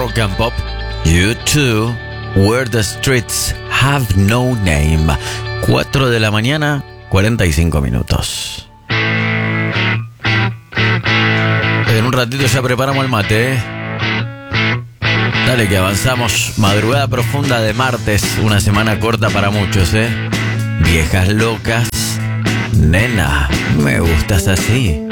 Rock and Pop. You Too, Where the Streets Have No Name. 4 de la mañana, 45 minutos. En un ratito ya preparamos el mate, ¿eh? Dale que avanzamos. Madrugada profunda de martes. Una semana corta para muchos, ¿eh? Viejas locas. Nena, me gustas así.